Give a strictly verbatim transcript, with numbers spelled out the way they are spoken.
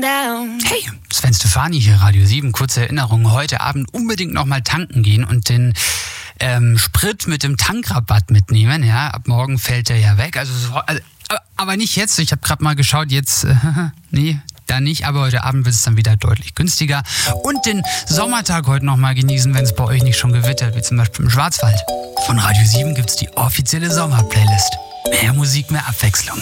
down. Hey, Sven Stefani hier, Radio sieben. Kurze Erinnerung, heute Abend unbedingt nochmal tanken gehen und den ähm, Sprit mit dem Tankrabatt mitnehmen. Ja, ab morgen fällt der ja weg. Also, also aber nicht jetzt. Ich habe gerade mal geschaut, jetzt, äh, nee, da nicht. Aber heute Abend wird es dann wieder deutlich günstiger. Und den Sommertag heute nochmal genießen, wenn es bei euch nicht schon gewittert, wie zum Beispiel im Schwarzwald. Von Radio sieben gibt's die offizielle Sommerplaylist. Mehr Musik, mehr Abwechslung.